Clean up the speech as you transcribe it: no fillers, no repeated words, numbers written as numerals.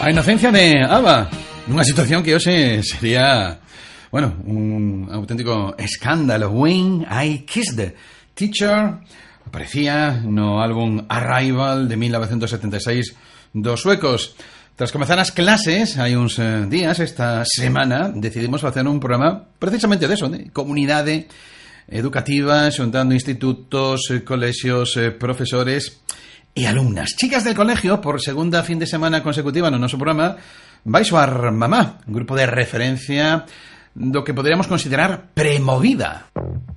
A inocencia de Ava, nunha situación que hoxe sería, bueno, un auténtico escándalo. When I Kissed Teacher aparecía no álbum Arrival de 1976 dos suecos. Tras comezar as clases, hai uns días, esta semana, decidimos facer un programa precisamente deso, de comunidade educativa, xuntando institutos, colexios, profesores e alumnas. Chicas del colegio, por segunda fin de semana consecutiva no noso programa, vai soar Mamá, un grupo de referencia do que poderíamos considerar premovida.